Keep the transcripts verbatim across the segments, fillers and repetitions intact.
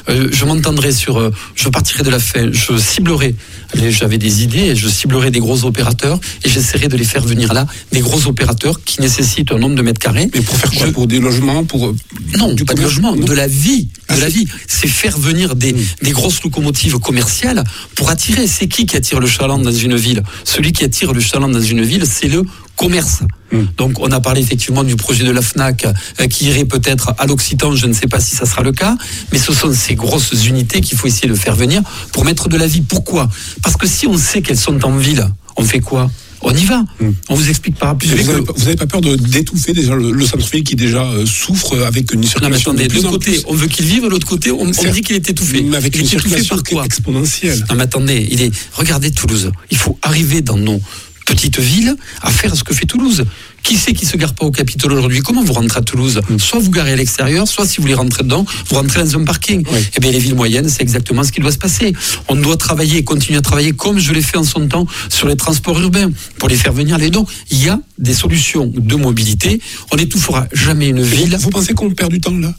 euh, je m'entendrai sur, euh, je partirai de la fin, je ciblerai, j'avais des idées, et je ciblerai des gros opérateurs, et j'essaierai de les faire venir là, des gros opérateurs qui nécessitent un nombre de mètres carrés. Mais pour faire quoi? Je... Pour des logements, pour non, du pas de logement, non. de la vie, de ah, la vie. C'est faire venir des, mmh. des grosses locomotives commerciales pour attirer. C'est qui qui attire le chaland dans une ville? Celui qui attire le chaland dans une ville, c'est le commerce. Mmh. Donc on a parlé effectivement du projet de la FNAC euh, qui irait peut-être à l'Occitan, je ne sais pas si ça sera le cas, mais ce sont ces grosses unités qu'il faut essayer de faire venir pour mettre de la vie. Pourquoi? Parce que si on sait qu'elles sont en ville, on fait quoi? On y va. Mmh. On vous explique par rapport. Vous n'avez que... pas peur de d'étouffer déjà le, le centre-ville qui déjà euh, souffre avec une circulation. Non, mais attendez, de l'autre côté, on veut qu'il vive, de l'autre côté, on, on dit qu'il est étouffé. Mais avec il une est circulation par quoi? Exponentielle. Non, mais attendez, il est. Regardez Toulouse. Il faut arriver dans nos petites villes à faire ce que fait Toulouse. Qui c'est qui se gare pas au Capitole aujourd'hui? Comment vous rentrez à Toulouse? mmh. Soit vous garez à l'extérieur, soit si vous voulez rentrer dedans, vous rentrez dans un parking. Oui. Eh bien, les villes moyennes, c'est exactement ce qui doit se passer. On doit travailler, continuer à travailler comme je l'ai fait en son temps sur les transports urbains pour les faire venir les dons. Il y a des solutions de mobilité. On n'étouffera jamais une ville. Vous, vous pensez qu'on perd du temps là?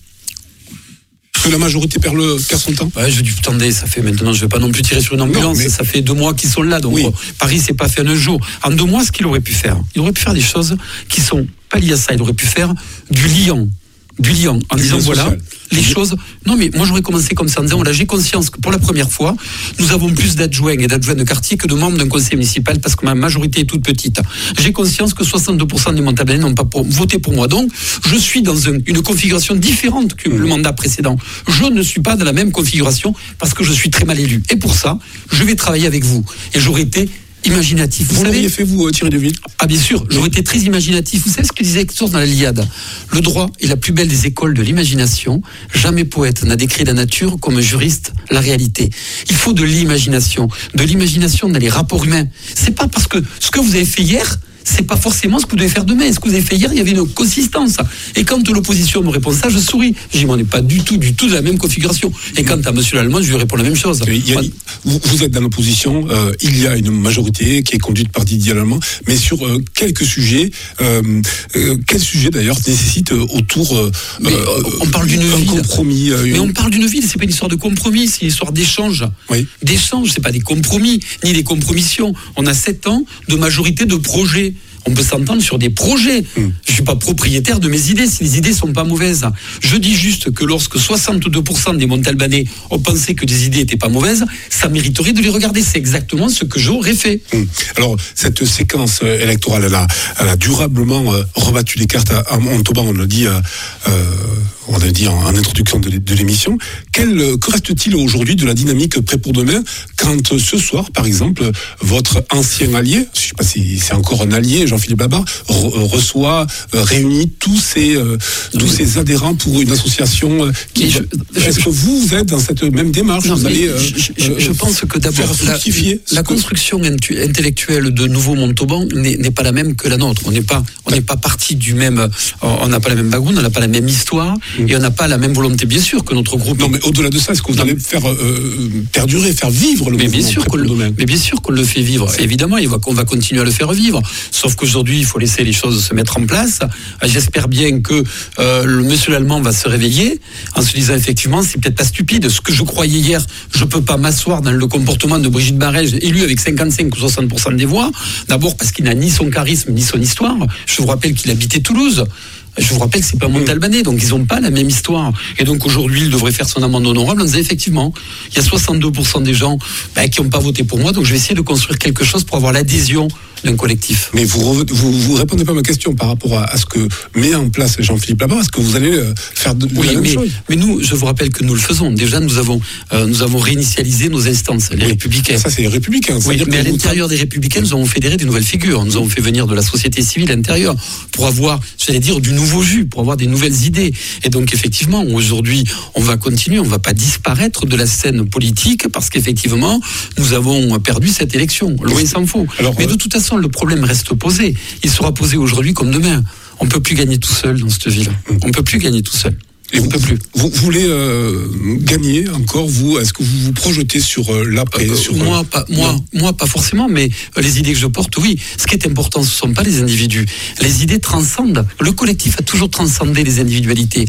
Que la majorité perd, le, perd son temps. Ouais, je dis, attendez, ça fait maintenant, je ne vais pas non plus tirer sur une ambulance, non, mais... ça fait deux mois qu'ils sont là, donc oui. euh, Paris, c'est pas fait en un jour. En deux mois, ce qu'il aurait pu faire, il aurait pu faire des choses qui sont pas liées à ça, il aurait pu faire du liant, du liant, en du disant, voilà, social. Les oui. choses... Non, mais moi, j'aurais commencé comme ça, en disant, voilà, j'ai conscience que pour la première fois, nous avons plus d'adjoints et d'adjoints de quartier que de membres d'un conseil municipal, parce que ma majorité est toute petite. J'ai conscience que soixante-deux pour cent des Montalbanais n'ont pas pour, voté pour moi. Donc, je suis dans un, une configuration différente que mmh. le mandat précédent. Je ne suis pas dans la même configuration parce que je suis très mal élu. Et pour ça, je vais travailler avec vous. Et j'aurais été imaginatif. Vous, vous l'auriez fait, vous, euh, Thierry Deville? Ah, bien sûr, j'aurais été très imaginatif. Vous savez ce que disait Hector dans la Iliade? Le droit est la plus belle des écoles de l'imagination. Jamais poète n'a décrit la nature comme un juriste la réalité. Il faut de l'imagination. De l'imagination dans les rapports humains. C'est pas parce que ce que vous avez fait hier, c'est pas forcément ce que vous devez faire demain. Ce que vous avez fait hier, il y avait une consistance. Et quand l'opposition me répond ça, je souris. Je dis, on n'est pas du tout, du tout de la même configuration. Et quand à monsieur Lallemand, je lui réponds la même chose. Il y a, vous, vous êtes dans l'opposition, euh, il y a une majorité qui est conduite par Didier Lallemand, mais sur euh, quelques sujets, euh, euh, quels sujets d'ailleurs nécessitent euh, autour euh, mais, euh, on parle d'une un ville. compromis. Euh, mais une... on parle d'une ville, c'est pas une histoire de compromis, c'est une histoire d'échange. Oui. D'échange, c'est pas des compromis, ni des compromissions. On a sept ans de majorité de projets. On peut s'entendre sur des projets. Mmh. Je suis pas propriétaire de mes idées si les idées sont pas mauvaises. Je dis juste que lorsque soixante-deux pour cent des Montalbanais ont pensé que les idées étaient pas mauvaises, ça mériterait de les regarder. C'est exactement ce que j'aurais fait. Mmh. Alors, cette séquence électorale, elle a, elle a durablement euh, rebattu les cartes à, à Montauban, on l'a dit, euh, euh, on l'a dit en, en introduction de, de l'émission. Quel, que reste-t-il aujourd'hui de la dynamique prêt pour demain quand ce soir, par exemple, votre ancien allié, je sais pas si c'est encore un allié, Jean-Philippe Babar, re- reçoit, euh, réunit tous ses, euh, tous ses adhérents pour une association euh, qui... Je, je, Est-ce je, que vous, vous êtes dans cette même démarche? Non, vous allez, euh, je, je, je pense que d'abord, la, la que... construction intellectuelle de Nouveau Montauban n'est, n'est pas la même que la nôtre. On n'est pas, on n'est pas parti du même... On n'a pas la même bagoune, on n'a pas la même histoire, mmh. et on n'a pas la même volonté, bien sûr, que notre groupe... Non, mais au-delà de ça, est-ce que vous non, allez faire euh, perdurer, faire vivre le mais mouvement bien sûr qu'on le, Mais bien sûr qu'on le fait vivre. C'est... Évidemment, il va, on va continuer à le faire vivre. Sauf qu'aujourd'hui, il faut laisser les choses se mettre en place. J'espère bien que euh, le monsieur Lallemand va se réveiller en se disant effectivement, c'est peut-être pas stupide. Ce que je croyais hier, je peux pas m'asseoir dans le comportement de Brigitte Barrège, élue avec cinquante-cinq ou soixante pour cent des voix. D'abord parce qu'il n'a ni son charisme ni son histoire. Je vous rappelle qu'il habitait Toulouse. Je vous rappelle que c'est pas Montalbanais, donc ils n'ont pas la même histoire. Et donc aujourd'hui, il devrait faire son amende honorable en disant effectivement, il y a soixante-deux pour cent des gens bah, qui n'ont pas voté pour moi, donc je vais essayer de construire quelque chose pour avoir l'adhésion d'un collectif. Mais vous re, vous, vous répondez pas à ma question par rapport à, à ce que met en place Jean-Philippe Babar. Est-ce que vous allez euh, faire de, oui, la même mais, chose? Mais nous, je vous rappelle que nous le faisons. Déjà, nous avons, euh, nous avons réinitialisé nos instances, les oui. Républicains. Ça, c'est les Républicains. Oui, mais à l'intérieur des Républicains, nous avons fédéré des nouvelles figures. Nous avons fait venir de la société civile intérieure pour avoir, j'allais dire, du nouveau jus, pour avoir des nouvelles idées. Et donc, effectivement, aujourd'hui, on va continuer, on ne va pas disparaître de la scène politique parce qu'effectivement, nous avons perdu cette élection. Loin s'en faut. Alors, mais de toute façon, le problème reste posé. Il sera posé aujourd'hui comme demain. On ne peut plus gagner tout seul dans cette ville. On ne peut plus gagner tout seul. Et on vous, peut plus. Vous voulez euh, gagner encore, vous? Est-ce que vous vous projetez sur euh, l'après euh, sur, moi, euh, pas, moi, moi, pas forcément, mais euh, les idées que je porte, oui. Ce qui est important, ce ne sont pas les individus. Les idées transcendent. Le collectif a toujours transcendé les individualités.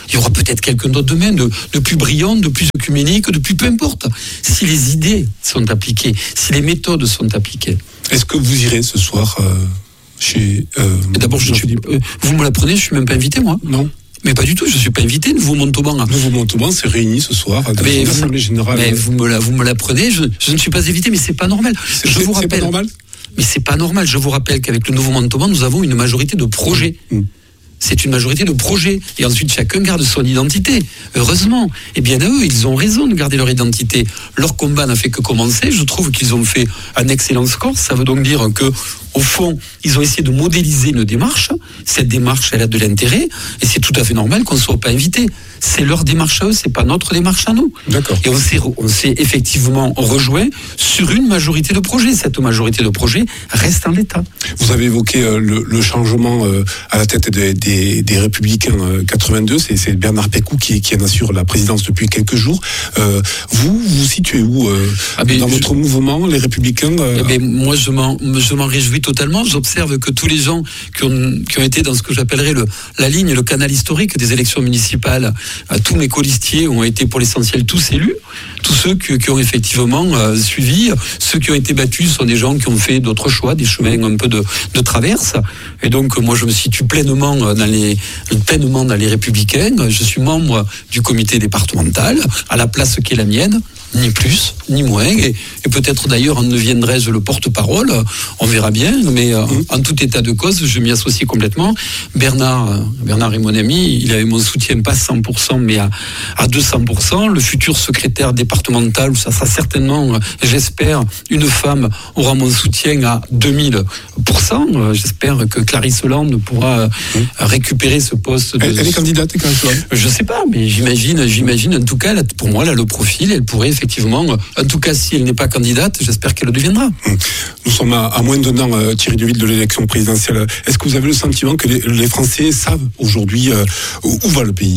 Il y aura peut-être quelqu'un d'autre demain, de, de plus brillant, de plus œcuménique, de plus peu importe. Si les idées sont appliquées, si les méthodes sont appliquées. Est-ce que vous irez ce soir euh, chez... Euh, D'abord, je suis, euh, vous me l'apprenez, je ne suis même pas invité, moi. Non. Mais pas du tout, je ne suis pas invité. Nouveau Montauban. Nouveau Montauban s'est réuni ce soir à l'Assemblée générale. Mais vous me, la, vous me l'apprenez, je, je ne suis pas invité, mais c'est pas normal. C'est, je c'est, vous rappelle, c'est pas normal Mais c'est pas normal. Je vous rappelle qu'avec le Nouveau Montauban, nous avons une majorité de projets. Mmh. C'est une majorité de projets. Et ensuite, chacun garde son identité. Heureusement. Eh bien, eux, ils ont raison de garder leur identité. Leur combat n'a fait que commencer. Je trouve qu'ils ont fait un excellent score. Ça veut donc dire que, au fond, ils ont essayé de modéliser une démarche. Cette démarche, elle a de l'intérêt. Et c'est tout à fait normal qu'on ne soit pas invité. C'est leur démarche à eux, c'est pas notre démarche à nous. D'accord. Et on s'est, on s'est effectivement rejoint sur une majorité de projets. Cette majorité de projets reste en l'état. Vous avez évoqué euh, le, le changement euh, à la tête des, des, des Républicains euh, quatre-vingt-deux. C'est, c'est Bernard Pécou qui, qui en assure la présidence depuis quelques jours. Euh, vous, vous situez où euh, ah ben, dans je, votre mouvement, les Républicains euh... eh ben, moi, je m'en, je m'en réjouis totalement. J'observe que tous les gens qui ont, qui ont été dans ce que j'appellerais le, la ligne, le canal historique des élections municipales, tous mes colistiers ont été pour l'essentiel tous élus. Tous ceux qui, qui ont effectivement euh, suivi, ceux qui ont été battus sont des gens qui ont fait d'autres choix, des chemins un peu de, de traverse. Et donc moi je me situe pleinement dans les pleinement dans les Républicains. Je suis membre du comité départemental à la place qui est la mienne. Ni plus, ni moins, et, et peut-être d'ailleurs en deviendrai-je le porte-parole, on verra bien, mais euh, en tout état de cause, je m'y associe complètement. Bernard, euh, Bernard est mon ami, il avait mon soutien pas cent pour cent, mais à, à deux cents pour cent. Le futur secrétaire départemental, ça sera certainement, euh, j'espère, une femme aura mon soutien à deux mille pour cent. Euh, j'espère que Clarisse Hollande pourra euh, oui. récupérer ce poste. De, elle, elle est candidate, Clarisse Hollande ? Je sais pas, mais j'imagine, j'imagine en tout cas, là, pour moi, là, le profil, elle pourrait effectivement, en tout cas, si elle n'est pas candidate, j'espère qu'elle le deviendra. Nous sommes à, à moins d'un an, euh, Thierry Deville, de l'élection présidentielle. Est-ce que vous avez le sentiment que les, les Français savent aujourd'hui euh, où, où va le pays ?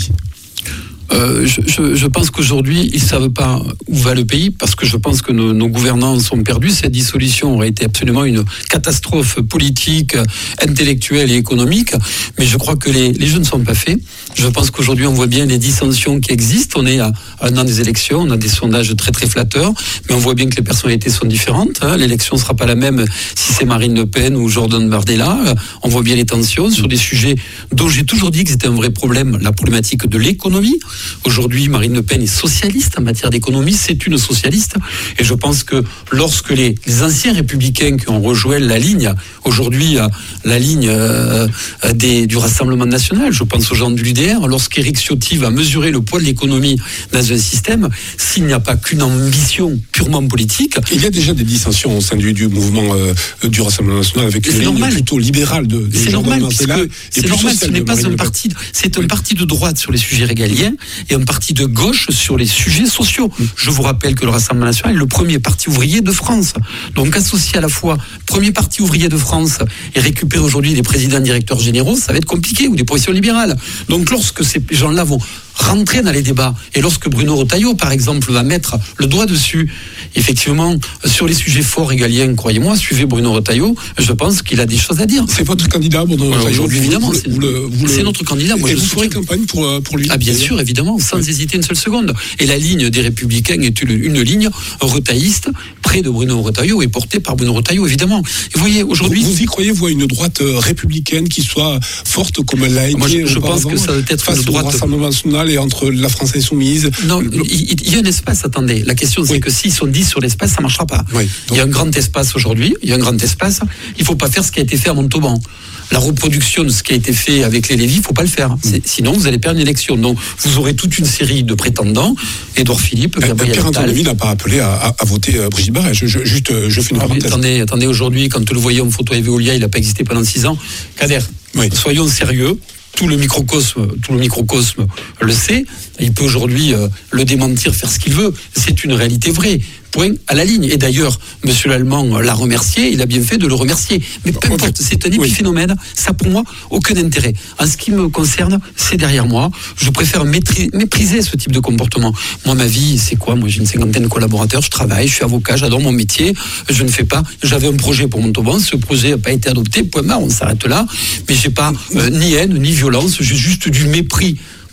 Euh, je, je, je pense qu'aujourd'hui, ils ne savent pas où va le pays, parce que je pense que nos, nos gouvernants sont perdus. Cette dissolution aurait été absolument une catastrophe politique, intellectuelle et économique. Mais je crois que les, les jeux ne sont pas faits. Je pense qu'aujourd'hui, on voit bien les dissensions qui existent. On est à un an des élections, on a des sondages très très flatteurs, mais on voit bien que les personnalités sont différentes. Hein. L'élection ne sera pas la même si c'est Marine Le Pen ou Jordan Bardella. On voit bien les tensions sur des sujets dont j'ai toujours dit que c'était un vrai problème, la problématique de l'économie. Aujourd'hui, Marine Le Pen est socialiste en matière d'économie, c'est une socialiste. Et je pense que lorsque les, les anciens républicains qui ont rejoint la ligne, aujourd'hui la ligne euh, des, du Rassemblement national, je pense aux gens de l'U D R, lorsqu'Éric Ciotti va mesurer le poids de l'économie dans un système, s'il n'y a pas qu'une ambition purement politique... Il y a déjà des dissensions au sein du, du mouvement euh, du Rassemblement national avec une ligne plutôt libérale de, de C'est normal, puisque c'est normal, ce n'est pas un parti, c'est un oui. parti de droite sur les sujets régaliens et un parti de gauche sur les sujets sociaux. Je vous rappelle que le Rassemblement national est le premier parti ouvrier de France. Donc associé à la fois premier parti ouvrier de France et récupérer aujourd'hui des présidents directeurs généraux, ça va être compliqué, ou des positions libérales. Donc lorsque ces gens-là vont rentrer dans les débats, et lorsque Bruno Retailleau, par exemple, va mettre le doigt dessus, effectivement, sur les sujets forts régaliens, croyez-moi, suivez Bruno Retailleau, je pense qu'il a des choses à dire. C'est votre candidat, Bruno Retailleau ? Aujourd'hui, évidemment, vous, c'est, vous le, vous c'est le... notre candidat. Moi, et je vous ferez soutiens. campagne pour, pour lui ? Ah, bien sûr, évidemment, sans oui. hésiter une seule seconde. Et la ligne des Républicains est une, une ligne retailliste, près de Bruno Retailleau, et portée par Bruno Retailleau, évidemment. Et vous voyez, aujourd'hui... Vous, vous y croyez, vous, à une droite républicaine qui soit forte comme elle l'a été ? Moi, je, je pense que ça doit être face une droite... au Rassemblement national et entre la France insoumise. Non, il, il y a un espace, attendez. La question, c'est oui. que s'ils sont dix sur l'espace, ça ne marchera pas. Oui, donc... Il y a un grand espace aujourd'hui, il y a un grand espace. Il ne faut pas faire ce qui a été fait à Montauban. La reproduction de ce qui a été fait avec les Lévis, il ne faut pas le faire. C'est, sinon, vous allez perdre une élection. Donc, vous aurez toute une série de prétendants. Édouard Philippe, Gabriel Attal. Pierre-Antoine Lévy n'a pas appelé à, à, à voter euh, Brigitte Barret. Je, je, juste, je fais une ah, parenthèse. Attendez, attendez, aujourd'hui, quand le voyez en photo à Veolia, il n'a pas existé pendant six ans. Kader, oui. Soyons sérieux. Tout le microcosme, tout le microcosme le sait. Il peut aujourd'hui euh, le démentir, faire ce qu'il veut. C'est une réalité vraie. Point à la ligne. Et d'ailleurs, Monsieur l'Allemand l'a remercié. Il a bien fait de le remercier. Mais peu importe, c'est un épiphénomène. Oui. Ça, pour moi, aucun intérêt. En ce qui me concerne, c'est derrière moi. Je préfère maîtriser, mépriser ce type de comportement. Moi, ma vie, c'est quoi ? Moi, j'ai une cinquantaine de collaborateurs. Je travaille, je suis avocat, j'adore mon métier. Je ne fais pas. J'avais un projet pour Montauban. Ce projet n'a pas été adopté. Point barre. On s'arrête là. Mais j'ai pas euh, ni haine, ni violence. J'ai juste du mépris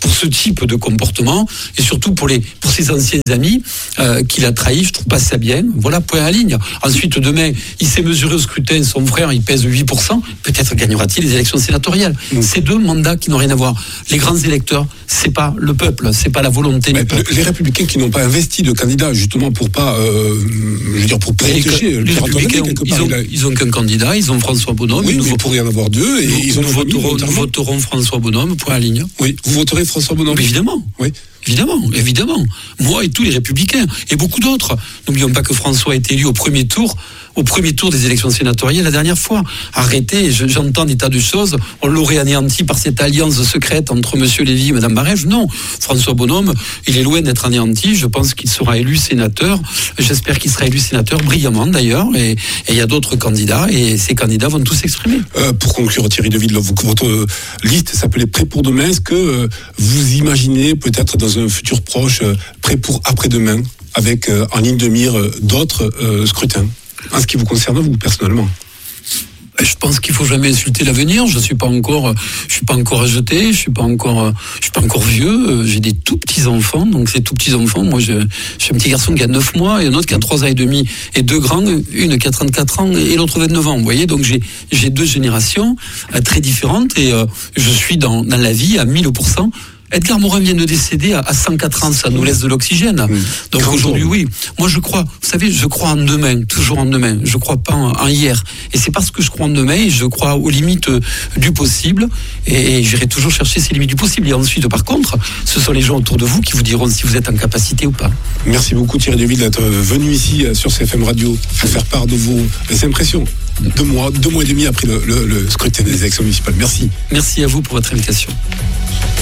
pour ce type de comportement et surtout pour les pour ses anciens amis euh, qu'il a trahis. Je trouve pas ça bien. Voilà, point à la ligne. Ensuite, demain, il s'est mesuré au scrutin. Son frère, il pèse huit pour cent. Peut-être gagnera-t-il les élections sénatoriales. Mmh. Ces deux mandats qui n'ont rien à voir. Les grands électeurs, c'est pas le peuple, c'est pas la volonté du peuple. Les Républicains qui n'ont pas investi de candidat justement pour pas, euh, je veux dire, pour protéger les, les Républicains, ils ont, ils ont qu'un candidat, ils ont François Bonhomme. Oui, mais il pourrait y en avoir deux et nous, ils ont nous voterons, nous voterons François Bonhomme, point à la ligne. Oui, vous voterez François Bonhomme. Mais évidemment. Oui. Évidemment, évidemment. Moi et tous les Républicains et beaucoup d'autres. N'oublions pas que François a été élu au premier tour, au premier tour des élections sénatoriales la dernière fois. Arrêtez, je, j'entends des tas de choses. On l'aurait anéanti par cette alliance secrète entre Monsieur Lévy et Madame Barège. Non, François Bonhomme, il est loin d'être anéanti. Je pense qu'il sera élu sénateur. J'espère qu'il sera élu sénateur brillamment d'ailleurs. Et il y a d'autres candidats et ces candidats vont tous s'exprimer. Euh, pour conclure, Thierry Deville, votre euh, liste s'appelait Prêt pour demain. Est-ce que euh, vous imaginez peut-être dans un futur proche, euh, prêt pour après-demain, avec euh, en ligne de mire euh, d'autres euh, scrutins, en ce qui vous concerne vous personnellement? Je pense qu'il faut jamais insulter l'avenir. Je suis pas encore, je suis pas encore rejeté, je suis pas encore, je suis pas encore vieux. J'ai des tout petits enfants, donc ces tout petits enfants, moi, j'ai un petit garçon qui a neuf mois et un autre qui a trois ans et demi et deux grands, une qui a trente-quatre ans et l'autre vingt-neuf ans. Vous voyez, donc j'ai j'ai deux générations euh, très différentes et euh, je suis dans dans la vie à mille pour cent. Edgar Morin vient de décéder à cent quatre ans, ça nous laisse de l'oxygène. Mmh. Donc aujourd'hui, oui. Moi, je crois, vous savez, je crois en demain, toujours en demain. Je crois pas en, en hier. Et c'est parce que je crois en demain et je crois aux limites du possible. Et, et j'irai toujours chercher ces limites du possible. Et ensuite, par contre, ce sont les gens autour de vous qui vous diront si vous êtes en capacité ou pas. Merci beaucoup Thierry Deville d'être venu ici sur C F M Radio pour faire part de vos impressions. Deux mois, deux mois et demi après le, le, le scrutin des élections municipales. Merci. Merci à vous pour votre invitation.